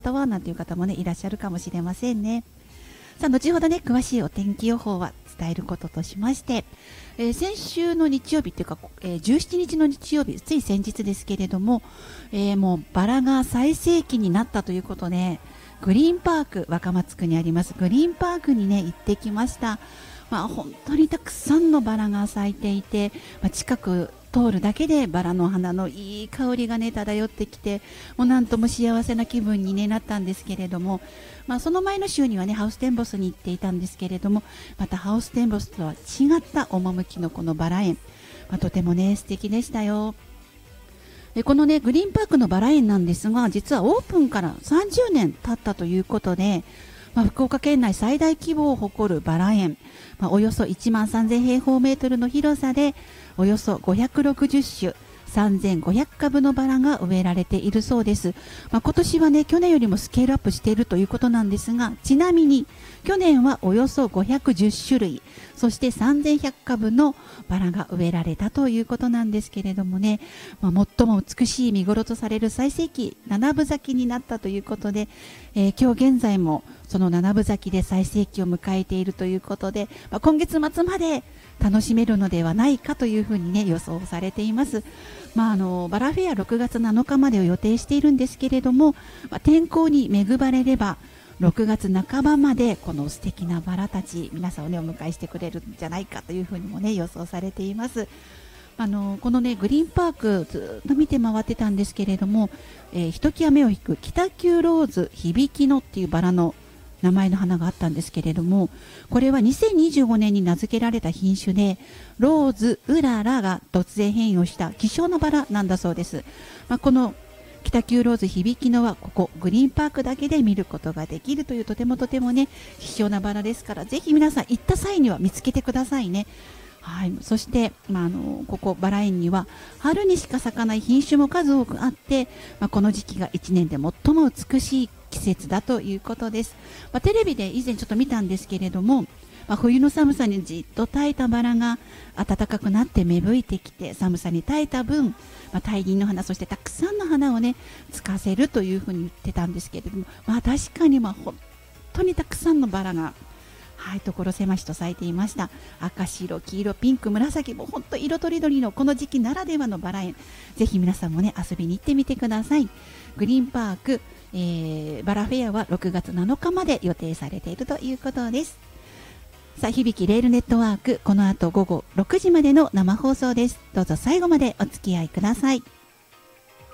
たわなんていう方もねいらっしゃるかもしれませんね。さあ後ほどね詳しいお天気予報は伝えることとしまして、先週の日曜日というか、17日の日曜日、つい先日ですけれども、もうバラが最盛期になったということで、グリーンパーク、若松区にありますグリーンパークにね行ってきました。本当にたくさんのバラが咲いていて、近く通るだけでバラの花のいい香りがね漂ってきて、もうなんとも幸せな気分に、ね、なったんですけれども、その前の週にはねハウステンボスに行っていたんですけれども、またハウステンボスとは違った趣のこのバラ園、とてもね素敵でしたよ。でこのねグリーンパークのバラ園なんですが、実はオープンから30年経ったということで、福岡県内最大規模を誇るバラ園、およそ1万3000平方メートルの広さでおよそ560種3500株のバラが植えられているそうです。今年はね去年よりもスケールアップしているということなんですが、ちなみに去年はおよそ510種類、そして3100株のバラが植えられたということなんですけれどもね、最も美しい見頃とされる最盛期7分咲きになったということで、今日現在もその7分咲きで最盛期を迎えているということで、今月末まで楽しめるのではないかというふうにね予想されています。バラフェア6月7日までを予定しているんですけれども、天候に恵まれれば6月半ばまでこの素敵なバラたち皆さんをねお迎えしてくれるんじゃないかというふうにもね予想されています。このねグリーンパークずっと見て回ってたんですけれども、ひときわ目を引く北九ローズ響きのっていうバラの名前の花があったんですけれども、これは2025年に名付けられた品種で、ローズウララが突然変異をした希少なバラなんだそうです。この北九ローズ響きのはここグリーンパークだけで見ることができるという、とてもね希少なバラですから、ぜひ皆さん行った際には見つけてくださいね。はい、そして、ここバラ園には春にしか咲かない品種も数多くあって、この時期が1年で最も美しい季節だということです。テレビで以前ちょっと見たんですけれども、冬の寒さにじっと耐えたバラが暖かくなって芽吹いてきて、寒さに耐えた分、大輪の花、そしてたくさんの花をねつかせるというふうに言ってたんですけれども、確かに本当にたくさんのバラが所狭しと咲いていました。赤白黄色ピンク紫、も本当色とりどりのこの時期ならではのバラ園、ぜひ皆さんもね遊びに行ってみてください。グリーンパーク、バラフェアは6月7日まで予定されているということです。さあ響きレールネットワーク、この後午後6時までの生放送です。どうぞ最後までお付き合いください。